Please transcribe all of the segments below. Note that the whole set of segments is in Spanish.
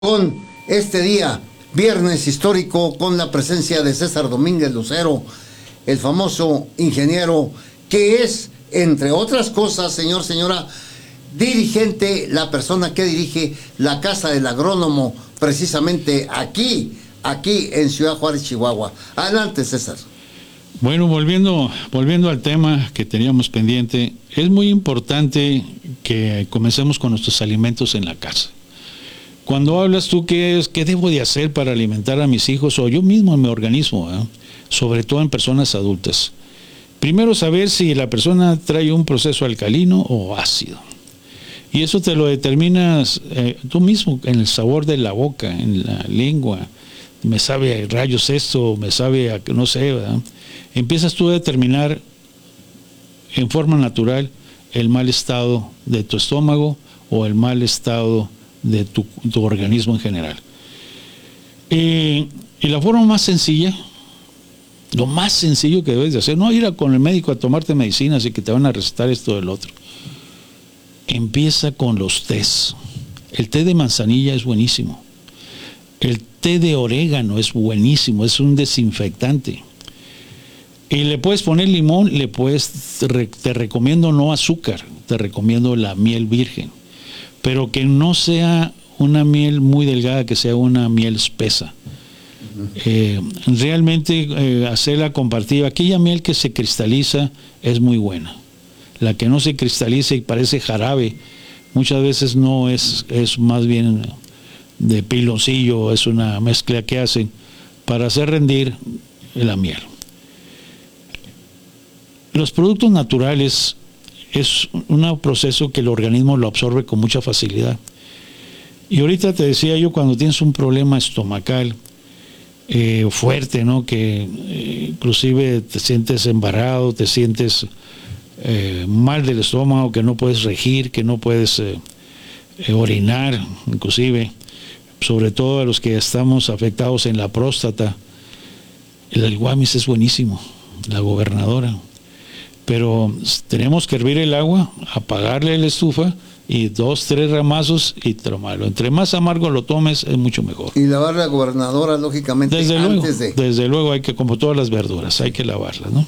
Con este día, viernes histórico, con la presencia de César Domínguez Lucero, el famoso ingeniero que es, entre otras cosas, señora, dirigente, la persona que dirige la Casa del Agrónomo, precisamente aquí en Ciudad Juárez, Chihuahua. Adelante, César. Bueno, volviendo al tema que teníamos pendiente, es muy importante que comencemos con nuestros alimentos en la casa. Cuando hablas tú, ¿qué debo de hacer para alimentar a mis hijos o yo mismo en mi organismo? Sobre todo en personas adultas. Primero, saber si la persona trae un proceso alcalino o ácido. Y eso te lo determinas tú mismo en el sabor de la boca, en la lengua. Me sabe a rayos esto, me sabe a no sé, ¿verdad? Empiezas tú a determinar en forma natural el mal estado de tu estómago o el mal estado de tu organismo en general. Y la forma más sencilla, lo más sencillo que debes de hacer, no ir con el médico a tomarte medicinas y que te van a recetar esto del otro. Empieza con los tés. El té de manzanilla es buenísimo. El té de orégano es buenísimo, es un desinfectante. Y le puedes poner limón, te recomiendo no azúcar, te recomiendo la miel virgen. Pero que no sea una miel muy delgada, que sea una miel espesa. Realmente hacerla compartida. Aquella miel que se cristaliza es muy buena. La que no se cristaliza y parece jarabe, muchas veces no es más bien de piloncillo, es una mezcla que hacen para hacer rendir la miel. Los productos naturales es un proceso que el organismo lo absorbe con mucha facilidad. Y ahorita te decía yo, cuando tienes un problema estomacal fuerte, ¿no? Que inclusive te sientes embarrado, te sientes mal del estómago, que no puedes regir, que no puedes orinar, inclusive, sobre todo a los que estamos afectados en la próstata. El alguamis es buenísimo, la gobernadora. Pero tenemos que hervir el agua, apagarle la estufa y 2, 3 ramazos y tomarlo. Entre más amargo lo tomes, es mucho mejor. Y lavar la gobernadora, lógicamente, Desde luego hay que, como todas las verduras, hay que lavarla, ¿no?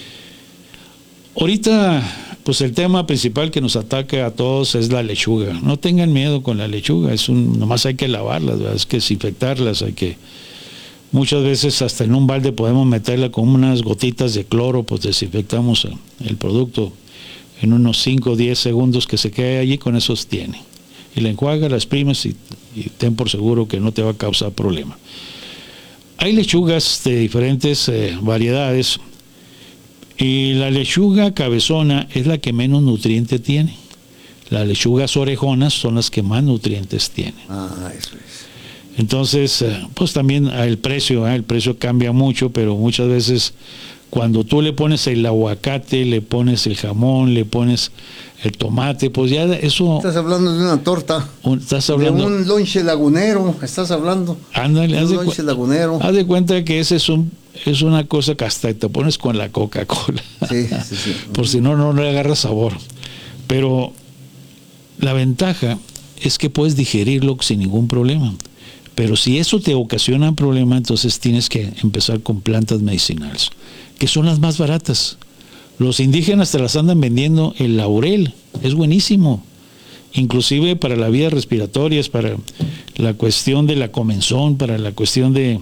Ahorita, pues el tema principal que nos ataca a todos es la lechuga. No tengan miedo con la lechuga, nomás hay que lavarlas, ¿verdad? Hay que desinfectarlas, muchas veces hasta en un balde podemos meterla con unas gotitas de cloro, pues desinfectamos el producto en unos 5 o 10 segundos que se quede allí, con eso tiene. Y la enjuaga, la exprimes y ten por seguro que no te va a causar problema. Hay lechugas de diferentes variedades y la lechuga cabezona es la que menos nutriente tiene. Las lechugas orejonas son las que más nutrientes tienen. Eso es. Entonces, pues también el precio cambia mucho, pero muchas veces cuando tú le pones el aguacate, le pones el jamón, le pones el tomate, pues ya eso... Estás hablando de una torta, de un lonche lagunero, estás hablando. Ándale, un lonche lagunero. Haz de cuenta que ese es una cosa que hasta te pones con la Coca-Cola. Sí. Por si no le agarra sabor. Pero la ventaja es que puedes digerirlo sin ningún problema. Pero si eso te ocasiona un problema, entonces tienes que empezar con plantas medicinales, que son las más baratas. Los indígenas te las andan vendiendo. El laurel es buenísimo, inclusive para las vías respiratorias, para la cuestión de la comezón, para la cuestión de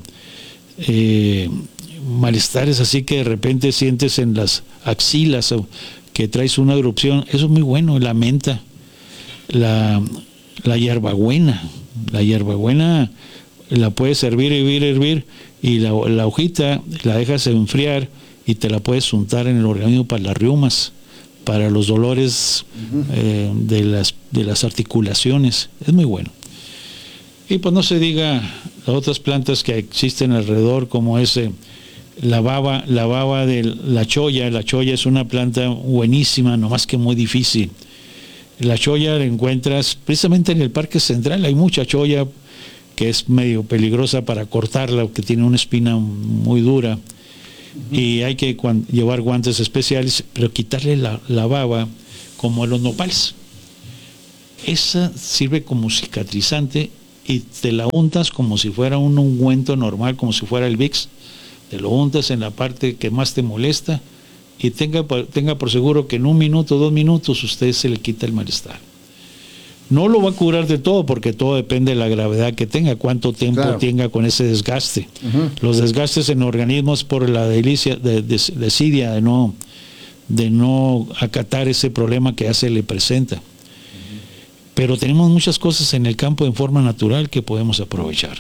malestares así que de repente sientes en las axilas o que traes una erupción. Eso es muy bueno. La menta, la hierbabuena. La hierbabuena la puedes hervir y la hojita la dejas enfriar y te la puedes untar en el organismo para las reumas, para los dolores de las articulaciones. Es muy bueno. Y pues no se diga las otras plantas que existen alrededor, como la baba de la cholla. La cholla es una planta buenísima, nomás que muy difícil. La cholla la encuentras precisamente en el Parque Central. Hay mucha cholla que es medio peligrosa para cortarla, que tiene una espina muy dura. Y hay que llevar guantes especiales, pero quitarle la baba como a los nopales. Esa sirve como cicatrizante y te la untas como si fuera un ungüento normal, como si fuera el Vicks. Te lo untas en la parte que más te molesta y tenga por seguro que en 1 minuto, 2 minutos, usted se le quita el malestar. No lo va a curar de todo porque todo depende de la gravedad que tenga, cuánto tiempo tenga con ese desgaste. Los desgastes en organismos por la desidia de no acatar ese problema que ya se le presenta. Pero tenemos muchas cosas en el campo en forma natural que podemos aprovechar.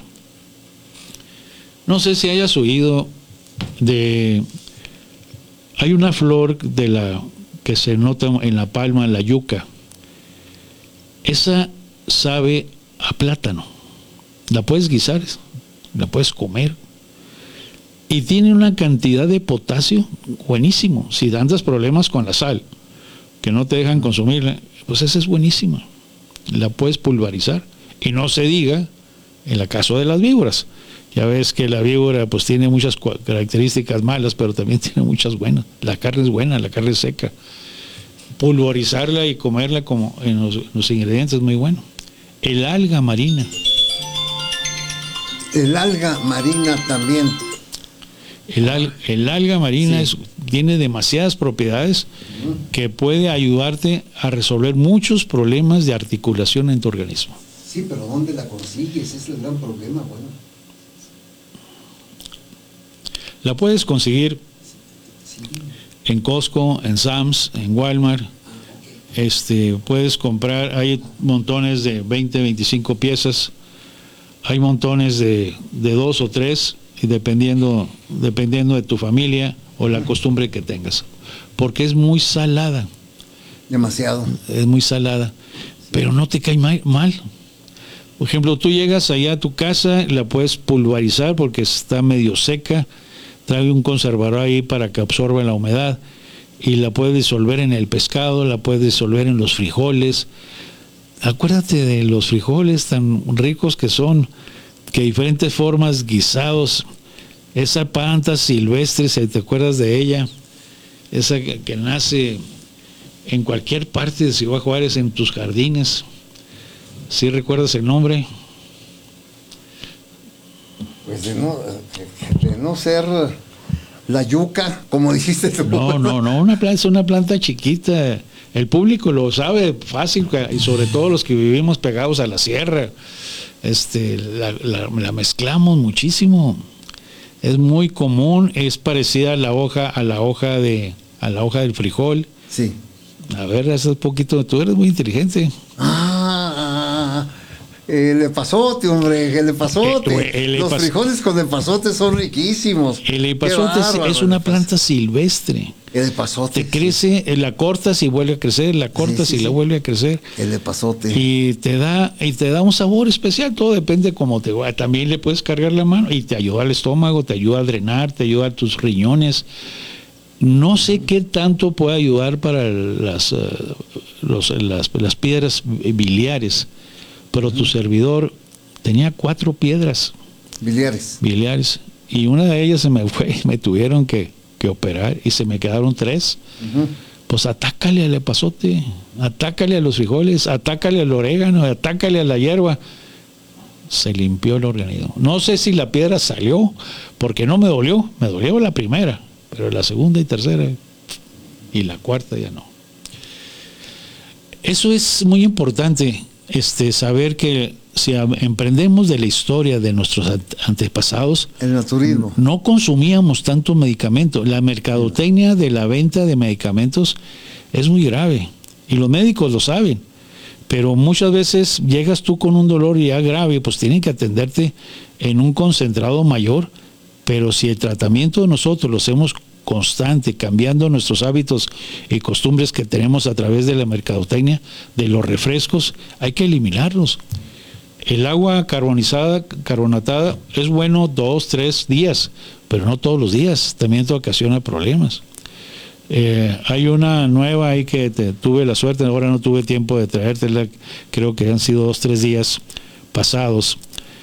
No sé si hayas oído hay una flor que se nota en la palma, la yuca. Esa sabe a plátano. La puedes guisar, la puedes comer. Y tiene una cantidad de potasio buenísimo. Si andas problemas con la sal, que no te dejan consumirla, pues esa es buenísima. La puedes pulverizar. Y no se diga en el caso de las víboras. Ya ves que la víbora pues tiene muchas características malas, pero también tiene muchas buenas. La carne es buena, la carne es seca. Pulverizarla y comerla como en los ingredientes es muy bueno. El alga marina. El alga marina también. El alga marina tiene demasiadas propiedades que puede ayudarte a resolver muchos problemas de articulación en tu organismo. Sí, pero ¿dónde la consigues? Ese es el gran problema, bueno. La puedes conseguir en Costco, en Sam's, en Walmart. Puedes comprar, hay montones de 20, 25 piezas. Hay montones de 2 o 3, y dependiendo de tu familia o la costumbre que tengas. Porque es muy salada. Demasiado. Es muy salada. Pero no te cae mal. Por ejemplo, tú llegas allá a tu casa, la puedes pulverizar porque está medio seca. Trae un conservador ahí para que absorba la humedad y la puedes disolver en el pescado, la puedes disolver en los frijoles. Acuérdate de los frijoles tan ricos que son, que diferentes formas, guisados. Esa planta silvestre, si te acuerdas de ella, esa que nace en cualquier parte de Ciudad Juárez, en tus jardines. ¿Sí recuerdas el nombre? Pues de no ser la yuca, como dijiste tú. No, es una planta chiquita. El público lo sabe fácil, y sobre todo los que vivimos pegados a la sierra. La mezclamos muchísimo. Es muy común, es parecida a la hoja del frijol. Sí. A ver, eso es poquito, tú eres muy inteligente. El epazote, hombre, el epazote. Los frijoles con epazote son riquísimos. El epazote es una planta silvestre. El epazote. Te crece, la cortas y vuelve a crecer, la cortas y la vuelve a crecer. El epazote. Y te da un sabor especial, todo depende cómo te va. También le puedes cargar la mano y te ayuda al estómago, te ayuda a drenar, te ayuda a tus riñones. No sé qué tanto puede ayudar para las piedras biliares. Pero tu servidor tenía 4 piedras biliares y una de ellas se me fue, me tuvieron que operar y se me quedaron 3. Pues atácale al epazote, atácale a los frijoles, atácale al orégano, atácale a la hierba. Se limpió el organismo. No sé si la piedra salió, porque no me dolió la primera, pero la segunda y tercera y la cuarta ya no. Eso es muy importante. Saber que si emprendemos de la historia de nuestros antepasados, el naturismo, no consumíamos tanto medicamento. La mercadotecnia de la venta de medicamentos es muy grave y los médicos lo saben, pero muchas veces llegas tú con un dolor ya grave, pues tienen que atenderte en un concentrado mayor, pero si el tratamiento de nosotros lo hacemos constante, cambiando nuestros hábitos y costumbres que tenemos a través de la mercadotecnia, de los refrescos, hay que eliminarlos. El agua carbonatada es bueno 2, 3 días, pero no todos los días, también te ocasiona problemas. Hay una nueva ahí que tuve la suerte, ahora no tuve tiempo de traértela, creo que han sido 2, 3 días pasados.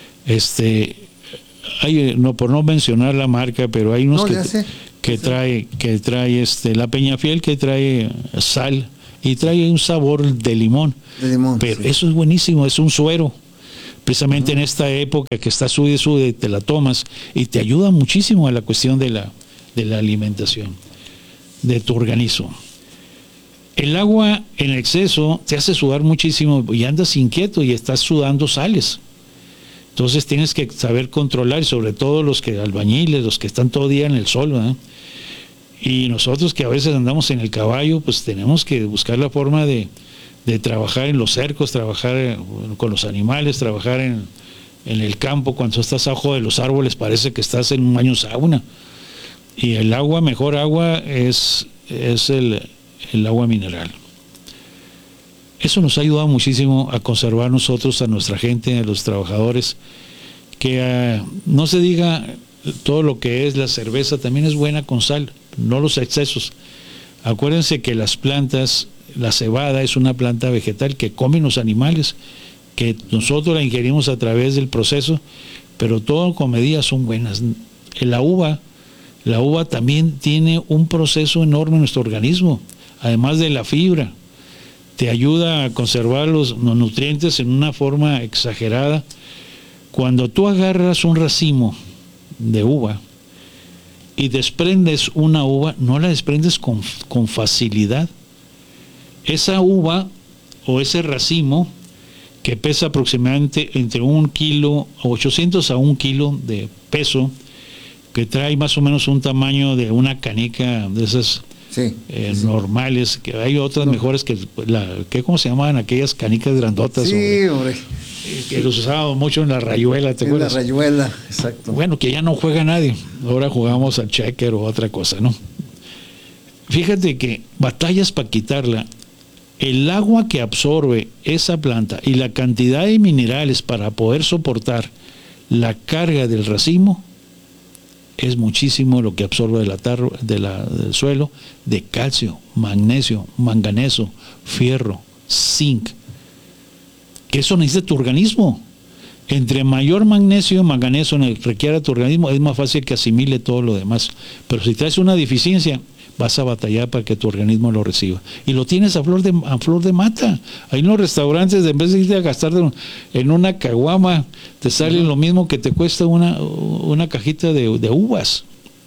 Por no mencionar la marca, pero hay unos que trae la Peñafiel, que trae sal y trae un sabor de limón. Pero eso es buenísimo, es un suero. precisamente en esta época que está sude, te la tomas y te ayuda muchísimo a la cuestión de la alimentación de tu organismo. El agua en exceso te hace sudar muchísimo y andas inquieto y estás sudando sales. Entonces tienes que saber controlar, sobre todo los albañiles, los que están todo día en el sol, ¿verdad? Y nosotros que a veces andamos en el caballo, pues tenemos que buscar la forma de trabajar en los cercos, trabajar con los animales, trabajar en el campo. Cuando estás abajo de los árboles parece que estás en un baño sauna. Y el agua, mejor agua, es el agua mineral. Eso nos ha ayudado muchísimo a conservar nosotros, a nuestra gente, a los trabajadores, que no se diga todo lo que es la cerveza, también es buena con sal, no los excesos. Acuérdense que las plantas, la cebada es una planta vegetal que comen los animales, que nosotros la ingerimos a través del proceso, pero todo con medidas son buenas. La uva también tiene un proceso enorme en nuestro organismo, además de la fibra. Te ayuda a conservar los nutrientes en una forma exagerada. Cuando tú agarras un racimo de uva y desprendes una uva, no la desprendes con facilidad. Esa uva o ese racimo, que pesa aproximadamente entre 1 kilo, 800 a 1 kilo de peso, que trae más o menos un tamaño de una canica de esas normales, que hay otras mejores ¿cómo se llamaban aquellas canicas grandotas? Sí, hombre. Que los usábamos mucho en la rayuela, ¿te acuerdas? En la rayuela, exacto. Bueno, que ya no juega nadie, ahora jugamos al checker o otra cosa, ¿no? Fíjate que batallas para quitarla, el agua que absorbe esa planta y la cantidad de minerales para poder soportar la carga del racimo es muchísimo lo que absorbe del suelo, de calcio, magnesio, manganeso, fierro, zinc, que eso necesita tu organismo. Entre mayor magnesio, manganeso requiera tu organismo, es más fácil que asimile todo lo demás. Pero si traes una deficiencia, vas a batallar para que tu organismo lo reciba. Y lo tienes a flor de mata. Ahí en los restaurantes, en vez de irte a gastar en una caguama, te sale lo mismo que te cuesta una cajita de uvas.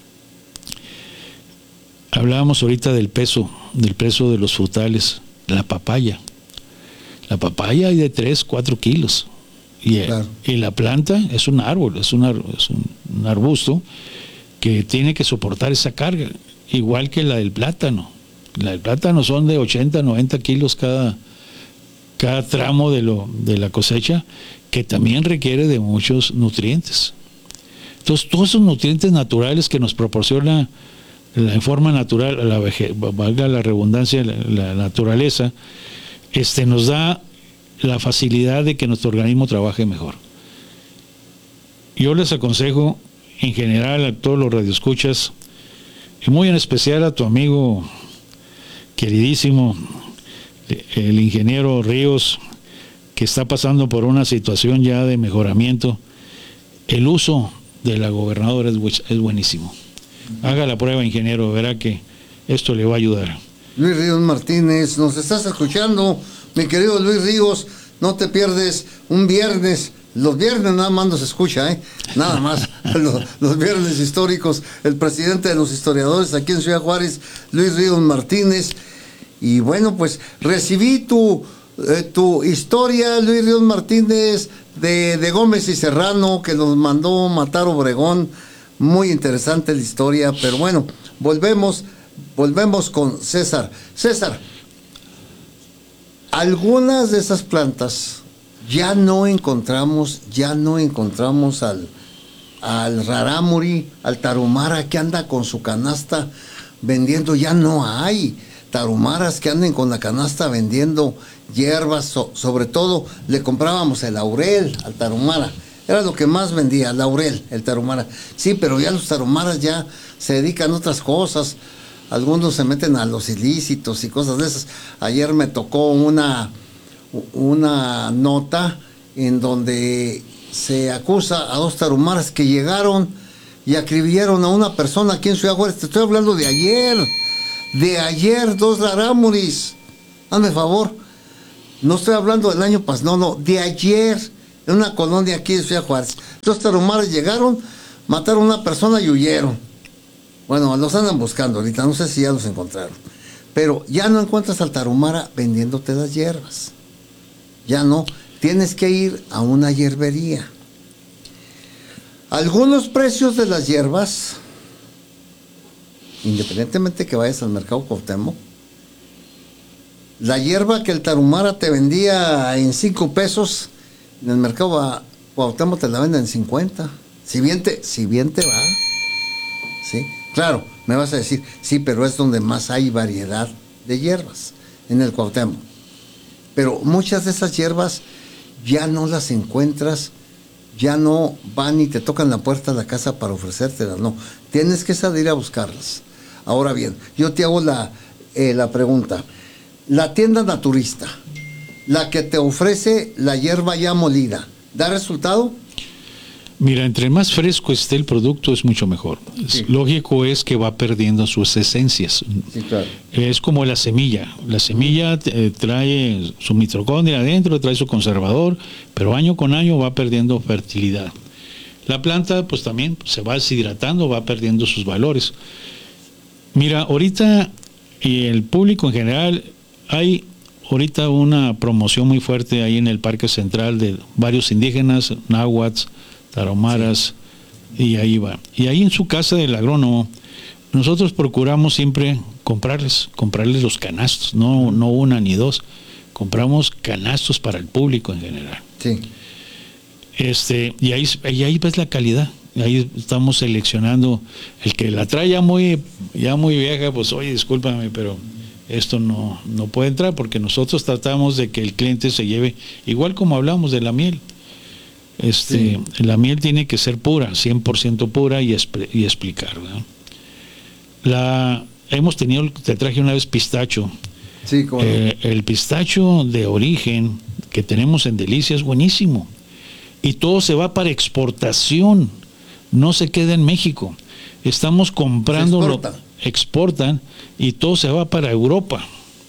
Hablábamos ahorita del peso de los frutales. La papaya. La papaya hay de 3, 4 kilos. Y la planta es un árbol, es un arbusto que tiene que soportar esa carga. Igual que la del plátano. La del plátano son de 80, 90 kilos cada tramo de la cosecha, que también requiere de muchos nutrientes. Entonces, todos esos nutrientes naturales que nos proporciona en forma natural, valga la redundancia, la naturaleza, nos da la facilidad de que nuestro organismo trabaje mejor. Yo les aconsejo, en general, a todos los radioescuchas, y muy en especial a tu amigo queridísimo, el ingeniero Ríos, que está pasando por una situación ya de mejoramiento, el uso de la gobernadora es buenísimo. Haga la prueba, ingeniero, verá que esto le va a ayudar. Luis Ríos Martínez, nos estás escuchando, mi querido Luis Ríos, no te pierdes un viernes. Los viernes nada más nos escucha, nada más, los viernes históricos, el presidente de los historiadores aquí en Ciudad Juárez, Luis Ríos Martínez. Y bueno, pues recibí tu historia, Luis Ríos Martínez, de Gómez y Serrano, que nos mandó matar Obregón. Muy interesante la historia, pero bueno, volvemos con César. César, algunas de esas plantas ya no encontramos al rarámuri, al tarahumara que anda con su canasta vendiendo. Ya no hay tarahumaras que anden con la canasta vendiendo hierbas. Sobre todo le comprábamos el laurel al tarahumara, era lo que más vendía, el laurel, el tarahumara. Sí, pero ya los tarahumaras ya se dedican a otras cosas. Algunos se meten a los ilícitos y cosas de esas. Ayer me tocó una nota en donde se acusa a 2 tarahumaras que llegaron y acribillaron a una persona aquí en Ciudad Juárez. Te estoy hablando de ayer, 2 rarámuris. Hazme favor, no estoy hablando del año pasado, no, de ayer. en una colonia aquí de Ciudad Juárez. Los tarumaras llegaron, mataron a una persona y huyeron. Bueno, los andan buscando ahorita, no sé si ya los encontraron. Pero ya no encuentras al tarumara vendiéndote las hierbas. Ya no. Tienes que ir a una hierbería. Algunos precios de las hierbas, independientemente que vayas al mercado Cuauhtémoc, la hierba que el tarumara te vendía en 5 pesos, en el mercado Cuauhtémoc te la venden en 50. Si bien te va. ¿Sí? Claro, me vas a decir, sí, pero es donde más hay variedad de hierbas, en el Cuauhtémoc. Pero muchas de esas hierbas ya no las encuentras, ya no van y te tocan la puerta de la casa para ofrecértelas, no. Tienes que salir a buscarlas. Ahora bien, yo te hago la pregunta. La tienda naturista, la que te ofrece la hierba ya molida, ¿da resultado? Mira, entre más fresco esté el producto es mucho mejor. Sí. Lógico es que va perdiendo sus esencias. Sí, claro. Es como la semilla. La semilla trae su mitocondria adentro, trae su conservador, pero año con año va perdiendo fertilidad. La planta pues también se va deshidratando, va perdiendo sus valores. Mira, ahorita y el público en general, hay ahorita una promoción muy fuerte ahí en el Parque Central de varios indígenas, náhuatl, tarumaras, sí. Y ahí va. Y ahí en su casa del agrónomo, nosotros procuramos siempre comprarles los canastos, no una ni dos. Compramos canastos para el público en general. Sí. Y ahí ves la calidad. Ahí estamos seleccionando el que la trae ya muy vieja, pues oye, discúlpame, pero esto no puede entrar, porque nosotros tratamos de que el cliente se lleve, igual como hablamos de la miel. Sí. La miel tiene que ser pura, 100% pura y explicar, ¿no? Te traje una vez pistacho. Sí, ¿cómo no? El pistacho de origen que tenemos en Delicia es buenísimo. Y todo se va para exportación, no se queda en México. Estamos comprando, exportan y todo se va para Europa.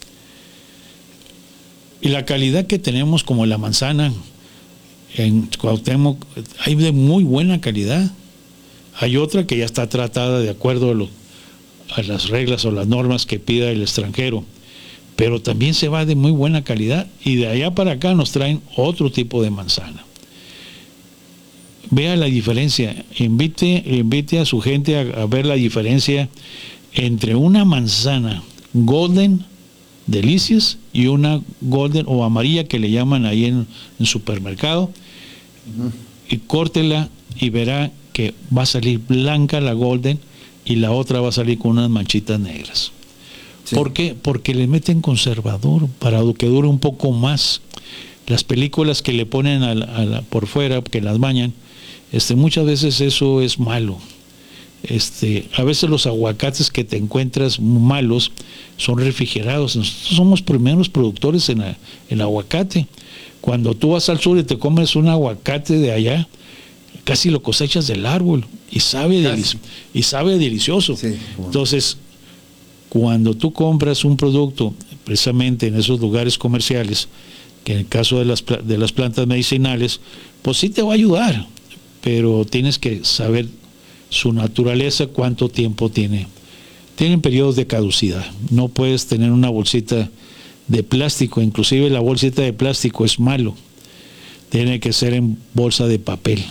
Y la calidad que tenemos, como la manzana, en Cuauhtémoc hay de muy buena calidad. Hay otra que ya está tratada de acuerdo a las reglas o las normas que pida el extranjero, pero también se va de muy buena calidad, y de allá para acá nos traen otro tipo de manzana. Vea la diferencia, invite a su gente a ver la diferencia entre una manzana Golden Delicias y una Golden o amarilla que le llaman ahí en supermercado. Uh-huh. Y córtela y verá que va a salir blanca la Golden y la otra va a salir con unas manchitas negras. Sí. ¿Por qué? Porque le meten conservador para que dure un poco más. Las películas que le ponen por fuera, que las bañan, muchas veces eso es malo. A veces los aguacates que te encuentras malos son refrigerados. Nosotros somos primeros productores en aguacate. Cuando tú vas al sur y te comes un aguacate de allá, casi lo cosechas del árbol y sabe delicioso. Sí, bueno. Entonces, cuando tú compras un producto precisamente en esos lugares comerciales, que en el caso de las plantas medicinales, pues sí te va a ayudar, pero tienes que saber su naturaleza, cuánto tiempo tiene. Tienen periodos de caducidad. No puedes tener una bolsita de plástico, inclusive la bolsita de plástico es malo. Tiene que ser en bolsa de papel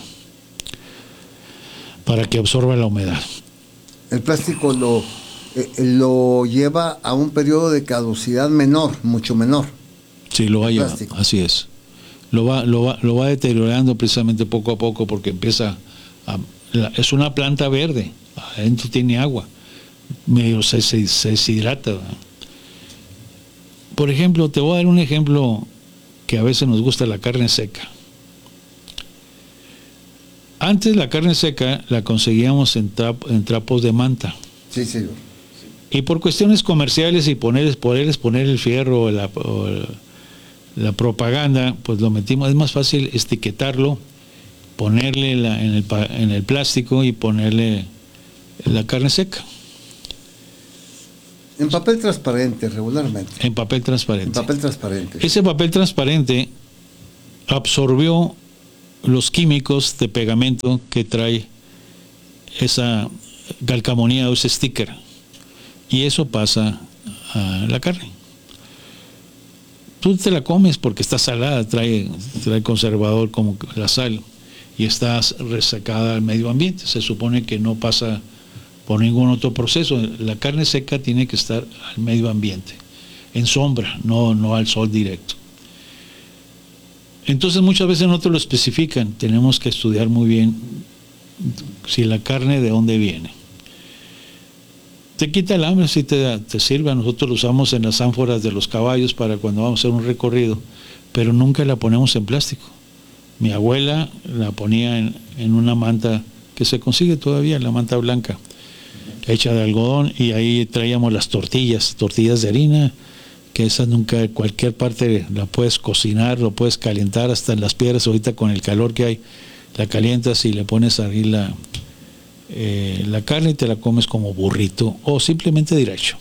para que absorba la humedad. El plástico lo lleva a un periodo de caducidad menor, mucho menor. Sí, lo va a llevar, así es. Lo va deteriorando precisamente poco a poco, porque es una planta verde, adentro tiene agua, medio se deshidrata. Por ejemplo, te voy a dar un ejemplo que a veces nos gusta: la carne seca. Antes la carne seca la conseguíamos en trapos de manta. Sí, sí. Y por cuestiones comerciales y ponerles poner el fierro o la propaganda, pues lo metimos. Es más fácil etiquetarlo, ponerle en el plástico y ponerle la carne seca. En papel transparente, regularmente. En papel transparente. En papel transparente. Ese papel transparente absorbió los químicos de pegamento que trae esa calcamonía o ese sticker, y eso pasa a la carne. Tú te la comes porque está salada, trae conservador como la sal, y está resecada al medio ambiente. Se supone que no pasa por ningún otro proceso. La carne seca tiene que estar al medio ambiente, en sombra, no al sol directo. Entonces muchas veces no te lo especifican. Tenemos que estudiar muy bien si la carne de dónde viene. Te quita el hambre si te sirve. Nosotros lo usamos en las ánforas de los caballos para cuando vamos a hacer un recorrido, pero nunca la ponemos en plástico. Mi abuela la ponía en una manta que se consigue todavía, la manta blanca, hecha de algodón, y ahí traíamos las tortillas de harina, que esa nunca, cualquier parte la puedes cocinar, lo puedes calentar, hasta en las piedras ahorita con el calor que hay, la calientas y le pones ahí la carne y te la comes como burrito o simplemente derecho.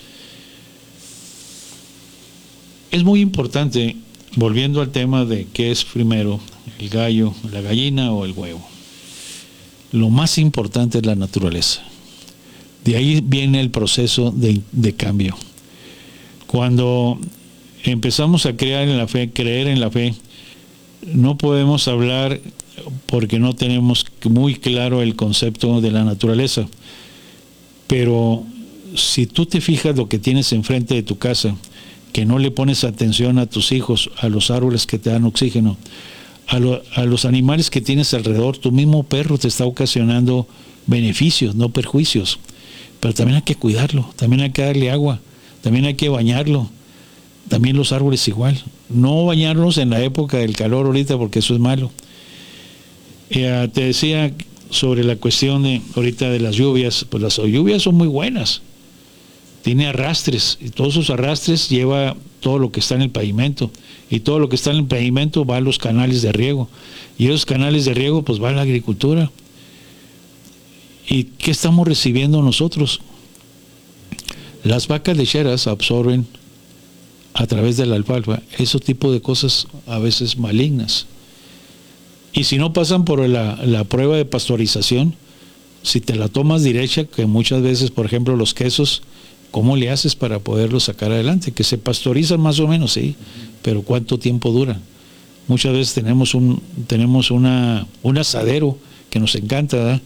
Es muy importante, volviendo al tema de qué es primero, el gallo, la gallina o el huevo. Lo más importante es la naturaleza. De ahí viene el proceso de cambio. Cuando empezamos a creer en la fe, no podemos hablar porque no tenemos muy claro el concepto de la naturaleza. Pero si tú te fijas lo que tienes enfrente de tu casa, que no le pones atención a tus hijos, a los árboles que te dan oxígeno, a los animales que tienes alrededor, tu mismo perro te está ocasionando beneficios, no perjuicios. Pero también hay que cuidarlo, también hay que darle agua, también hay que bañarlo, también los árboles igual. No bañarlos en la época del calor ahorita porque eso es malo. Te decía sobre la cuestión ahorita de las lluvias, pues las lluvias son muy buenas. Tiene arrastres, y todos esos arrastres lleva todo lo que está en el pavimento, y todo lo que está en el pavimento va a los canales de riego, y esos canales de riego pues va a la agricultura. ¿Y qué estamos recibiendo nosotros? Las vacas lecheras absorben a través de la alfalfa ese tipo de cosas a veces malignas, y si no pasan por la prueba de pastorización, si te la tomas derecha, que muchas veces, por ejemplo, los quesos, ¿cómo le haces para poderlos sacar adelante? Que se pastorizan más o menos, sí, pero ¿cuánto tiempo duran? Muchas veces tenemos un asadero que nos encanta, ¿verdad?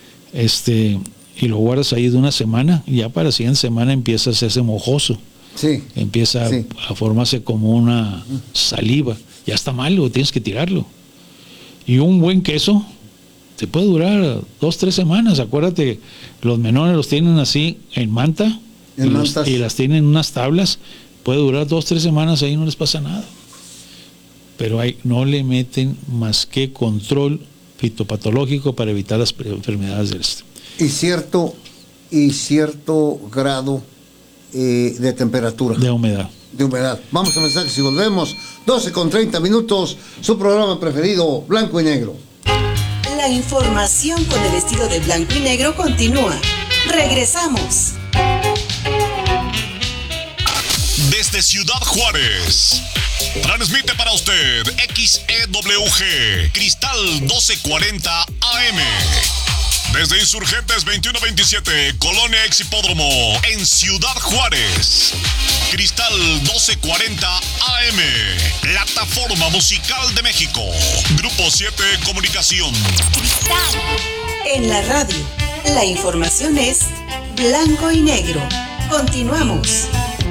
Y lo guardas ahí de una semana, y ya para la siguiente semana empieza a hacerse mojoso. Sí. Empieza sí. a formarse como una saliva. Ya está malo, tienes que tirarlo. Y un buen queso te puede durar 2-3 semanas. Acuérdate, los menores los tienen así en manta, y las tienen en unas tablas. Puede durar 2-3 semanas, ahí no les pasa nada. Pero no le meten más que control fitopatológico para evitar las enfermedades del esto. Y cierto grado de temperatura. De humedad. Vamos a mensajes y volvemos. 12:30, su programa preferido, Blanco y Negro. La información con el estilo de Blanco y Negro continúa. Regresamos. Desde Ciudad Juárez, transmite para usted XEWG Cristal 1240 AM. Desde Insurgentes 2127, Colonia Exhipódromo, en Ciudad Juárez. Cristal 1240 AM, Plataforma Musical de México. Grupo 7 Comunicación. Cristal. En la radio, la información es Blanco y Negro. Continuamos.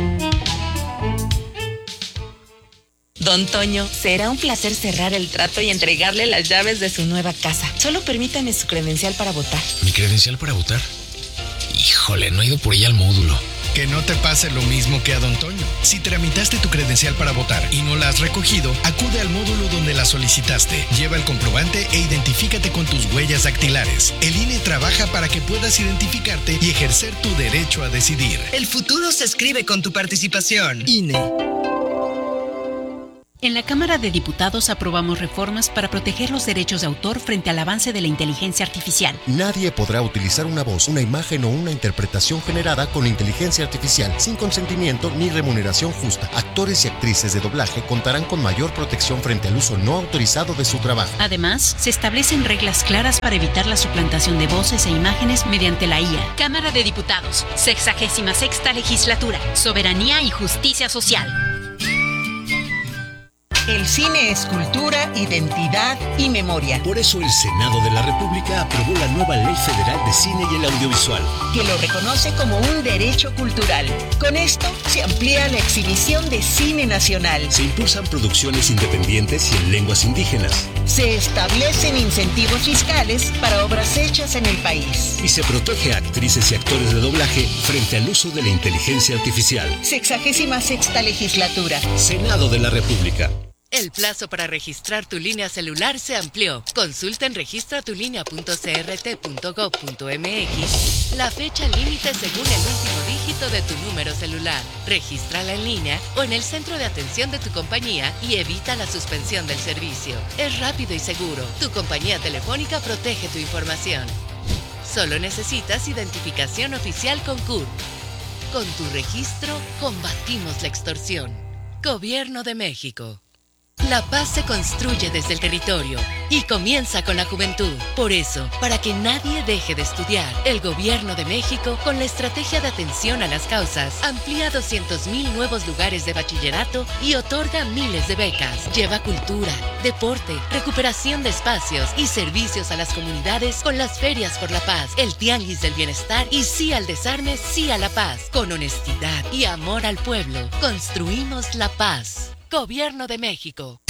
Don Toño, será un placer cerrar el trato y entregarle las llaves de su nueva casa. Solo permítame su credencial para votar. ¿Mi credencial para votar? Híjole, no he ido por ella al módulo. Que no te pase lo mismo que a Don Toño. Si tramitaste tu credencial para votar y no la has recogido, acude al módulo donde la solicitaste. Lleva el comprobante e identifícate con tus huellas dactilares. El INE trabaja para que puedas identificarte y ejercer tu derecho a decidir. El futuro se escribe con tu participación. INE. En la Cámara de Diputados aprobamos reformas para proteger los derechos de autor frente al avance de la inteligencia artificial. Nadie podrá utilizar una voz, una imagen o una interpretación generada con inteligencia artificial sin consentimiento ni remuneración justa. Actores y actrices de doblaje contarán con mayor protección frente al uso no autorizado de su trabajo. Además, se establecen reglas claras para evitar la suplantación de voces e imágenes mediante la IA. Cámara de Diputados, 66ª Legislatura, Soberanía y Justicia Social. El cine es cultura, identidad y memoria. Por eso el Senado de la República aprobó la nueva Ley Federal de Cine y el Audiovisual, que lo reconoce como un derecho cultural. Con esto se amplía la exhibición de cine nacional. Se impulsan producciones independientes y en lenguas indígenas. Se establecen incentivos fiscales para obras hechas en el país. Y se protege a actrices y actores de doblaje frente al uso de la inteligencia artificial. 66ª Legislatura. Senado de la República. El plazo para registrar tu línea celular se amplió. Consulta en registratulinea.crt.gov.mx la fecha límite según el último dígito de tu número celular. Regístrala en línea o en el centro de atención de tu compañía y evita la suspensión del servicio. Es rápido y seguro. Tu compañía telefónica protege tu información. Solo necesitas identificación oficial con CURP. Con tu registro, combatimos la extorsión. Gobierno de México. La paz se construye desde el territorio y comienza con la juventud. Por eso, para que nadie deje de estudiar, el Gobierno de México, con la estrategia de atención a las causas, amplía 200,000 nuevos lugares de bachillerato y otorga miles de becas. Lleva cultura, deporte, recuperación de espacios y servicios a las comunidades con las ferias por la paz, el tianguis del bienestar y sí al desarme, sí a la paz. Con honestidad y amor al pueblo, construimos la paz. Gobierno de México.